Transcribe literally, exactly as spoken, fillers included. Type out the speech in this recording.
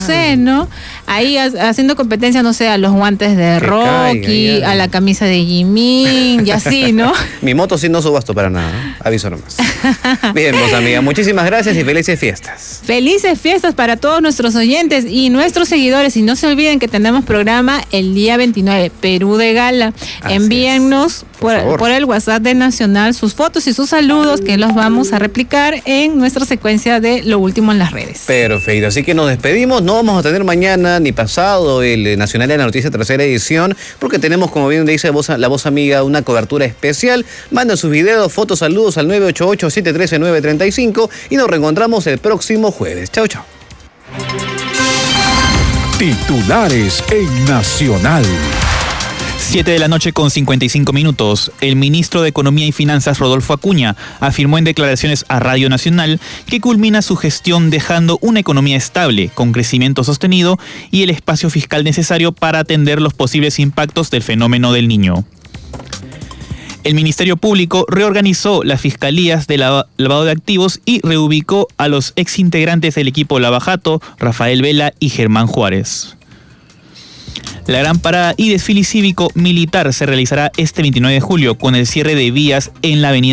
sé, ¿no? Ahí haciendo competencia, no sé, a los guantes de que Rocky, caiga, ya, a la camisa de Jimin, y así, ¿no? Mi moto sí no subasto para nada, ¿no? Aviso nomás. Bien, pues amiga, muchísimas gracias y felices fiestas. Felices fiestas para todos nuestros oyentes y nuestros seguidores. Y no se olviden que tenemos programa el día veintinueve, Perú de Gala. Así Envíennos por, por, por el WhatsApp de Nacional sus fotos y sus saludos, que los vamos a replicar en nuestra secuencia de Lo Último en las Redes. Perfecto, así que nos despedimos. No vamos a tener mañana ni pasado el Nacional de la Noticia tercera edición, porque tenemos, como bien dice la voz amiga, una cobertura especial. Manden sus videos, fotos, saludos al nueve ocho ocho, siete uno tres, nueve tres cinco y nos reencontramos el próximo jueves. Chau, chau. Titulares en Nacional. siete de la noche con cincuenta y cinco minutos. El ministro de Economía y Finanzas, Rodolfo Acuña, afirmó en declaraciones a Radio Nacional que culmina su gestión dejando una economía estable, con crecimiento sostenido y el espacio fiscal necesario para atender los posibles impactos del fenómeno del Niño. El Ministerio Público reorganizó las fiscalías de lavado de activos y reubicó a los exintegrantes del equipo Lava Jato, Rafael Vela y Germán Juárez. La gran parada y desfile cívico militar se realizará este veintinueve de julio con el cierre de vías en la avenida